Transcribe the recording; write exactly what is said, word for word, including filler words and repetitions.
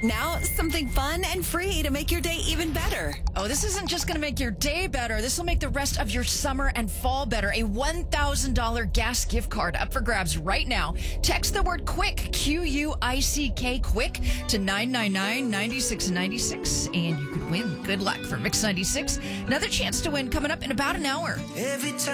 Now, something fun and free to make your day even better. Oh, this isn't just going to make your day better. This will make the rest of your summer and fall better. A one thousand dollars gas gift card up for grabs right now. Text the word QUICK, Q U I C K, QUICK, to nine nine nine, nine six nine six, and you could win. Good luck for Mix ninety-six. Another chance to win coming up in about an hour. Every time